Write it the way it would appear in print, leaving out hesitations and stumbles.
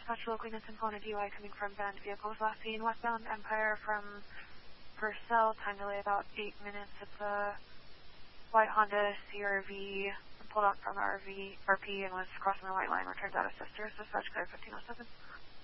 dispatch local units in Kona DUI coming from banned vehicles. Last seen westbound Empire from Purcell. Time delay about 8 minutes. It's a white Honda CRV. Pulled out from RP and was crossing the white line. Returned out of Sisters. Dispatch clear 1507.